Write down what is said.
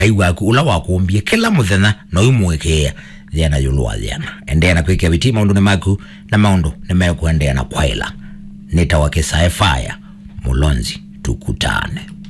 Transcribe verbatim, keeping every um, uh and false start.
aiwaku ula wakumbie kila muthenya no imwekea thena yulwa thena endea na kwikea biti maundu ni maku na maundu ni mekuendea na kwaila nita wakisa fire mulonzi tukutane.